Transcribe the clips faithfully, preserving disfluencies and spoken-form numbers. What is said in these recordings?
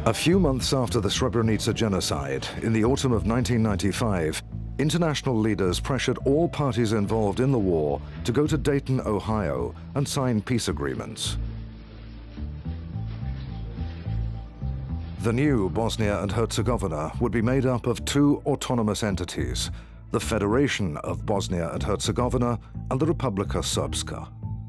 A few months after the Srebrenica genocide, in the autumn of nineteen ninety-five, international leaders pressured all parties involved in the war to go to Dayton, Ohio, and sign peace agreements. The new Bosnia and Herzegovina would be made up of two autonomous entities, the Federation of Bosnia and Herzegovina and the Republika Srpska.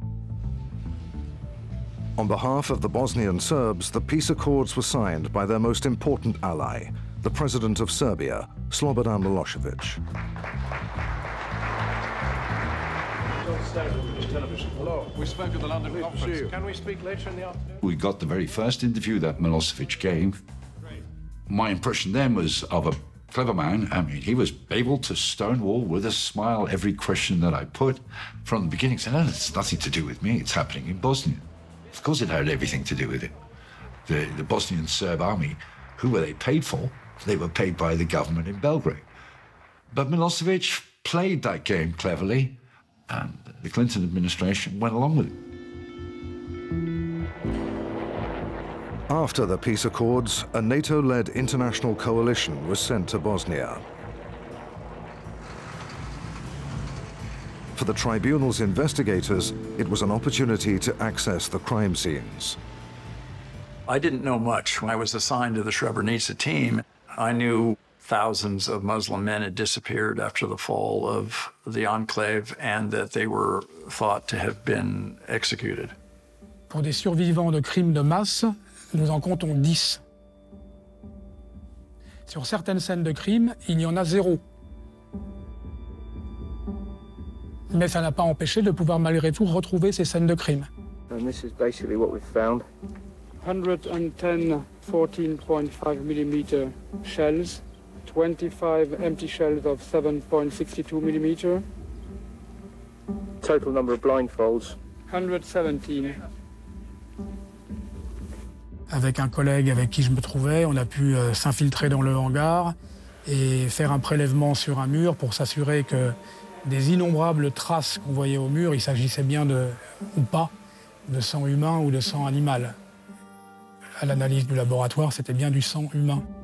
On behalf of the Bosnian Serbs, the peace accords were signed by their most important ally, the President of Serbia, Slobodan Milosevic. Hello. We spoke at the London Pleased conference. Can we speak later in the afternoon? We got the very first interview that Milosevic gave. My impression then was of a clever man. I mean, he was able to stonewall with a smile every question that I put from the beginning. Saying, no, it's nothing to do with me. It's happening in Bosnia. Of course it had everything to do with it. The, the Bosnian Serb army, who were they paid for? They were paid by the government in Belgrade. But Milosevic played that game cleverly, and the Clinton administration went along with it. After the peace accords, a NATO-led international coalition was sent to Bosnia. For the tribunal's investigators, it was an opportunity to access the crime scenes. I didn't know much. When I was assigned to the Srebrenica team, I knew thousands of Muslim men had disappeared after the fall of the enclave and that they were thought to have been executed. Pour des survivants de crimes de masse, nous en comptons dix. Sur certaines scènes de crimes, il y en a zéro. Mais ça n'a pas empêché de pouvoir malgré tout retrouver ces scènes de crime. And this is basically what we've found. one hundred ten fourteen point five millimeter shells, twenty-five empty shells of seven point six two millimeter. Total number of blindfolds. one hundred seventeen. Avec un collègue avec qui je me trouvais, on a pu euh, s'infiltrer dans le hangar et faire un prélèvement sur un mur pour s'assurer que des innombrables traces qu'on voyait au mur, il s'agissait bien de, ou pas, de sang humain ou de sang animal. À l'analyse du laboratoire, c'était bien du sang humain.